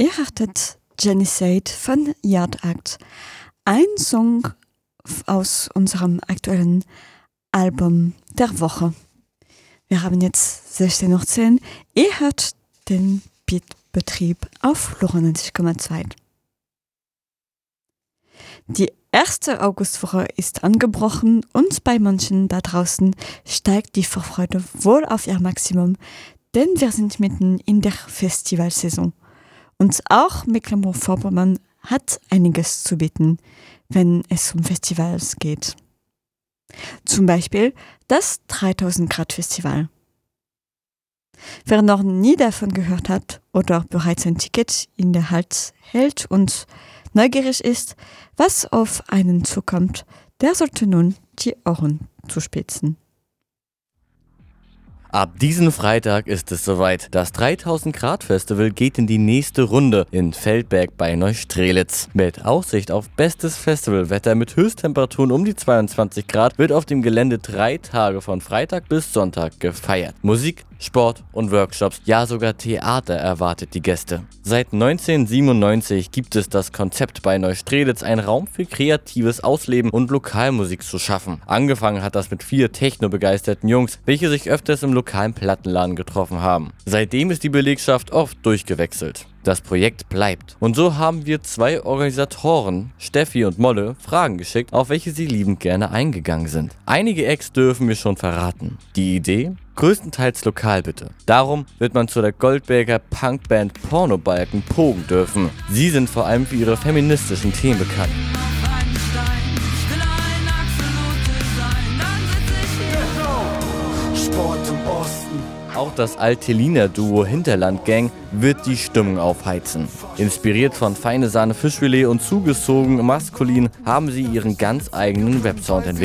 Ihr hörtet Genocide von Yard Act. Ein Song aus unserem aktuellen Album der Woche. Wir haben jetzt 16:10 Uhr. Ihr hört den Beatbetrieb auf LoRa 90,2. Die erste Augustwoche ist angebrochen und bei manchen da draußen steigt die Vorfreude wohl auf ihr Maximum, denn wir sind mitten in der Festivalsaison. Und auch Mecklenburg-Vorpommern hat einiges zu bieten, wenn es um Festivals geht. Zum Beispiel das 3000 Grad Festival. Wer noch nie davon gehört hat oder bereits ein Ticket in der Hand hält und neugierig ist, was auf einen zukommt, der sollte nun die Ohren zuspitzen. Ab diesem Freitag ist es soweit. Das 3000 Grad Festival geht in die nächste Runde in Feldberg bei Neustrelitz. Mit Aussicht auf bestes Festivalwetter mit Höchsttemperaturen um die 22 Grad wird auf dem Gelände 3 Tage von Freitag bis Sonntag gefeiert. Musik, Sport und Workshops, ja sogar Theater erwartet die Gäste. Seit 1997 gibt es das Konzept bei Neustrelitz, einen Raum für kreatives Ausleben und Lokalmusik zu schaffen. Angefangen hat das mit 4 technobegeisterten Jungs, welche sich öfters im lokalen Plattenladen getroffen haben. Seitdem ist die Belegschaft oft durchgewechselt. Das Projekt bleibt. Und so haben wir 2 Organisatoren, Steffi und Molle, Fragen geschickt, auf welche sie liebend gerne eingegangen sind. Einige Acts dürfen wir schon verraten. Die Idee? Größtenteils lokal bitte. Darum wird man zu der Goldberger Punkband Pornobalken pogen dürfen. Sie sind vor allem für ihre feministischen Themen bekannt. Sport im Osten. Auch das Alteliner Duo Hinterland Gang wird die Stimmung aufheizen. Inspiriert von Feine Sahne Fischfilet und zugezogen maskulin haben sie ihren ganz eigenen Rap-Sound entwickelt.